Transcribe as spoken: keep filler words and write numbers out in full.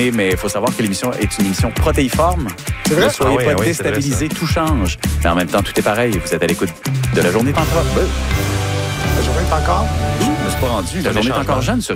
Mais il faut savoir que l'émission est une émission protéiforme. C'est vrai? Ne soyez Ah oui, pas ah oui, déstabilisés, tout change. Mais en même temps, tout est pareil. Vous êtes à l'écoute de La Journée est encore... La journée est encore? Je ne me suis pas rendu. La un Journée est changement. encore jeune sur